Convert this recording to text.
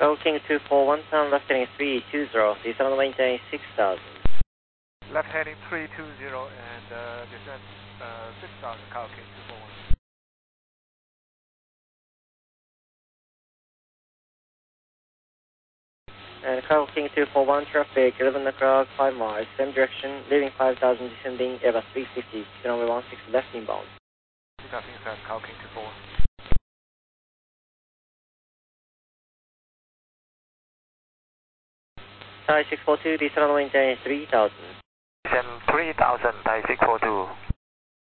Go King 241, turn left heading 320, descend on the maintain 6000. Left heading 320 and descend 6000, Kyle King 241. And Kyle King 241, traffic 11 o'clock, 5 miles, same direction, leaving 5000, descending Airbus 350, runway 16 left inbound. 2000, Kyle King 241. Thai 642, descend on the maintain 3000. Descend 3000, Thai 642.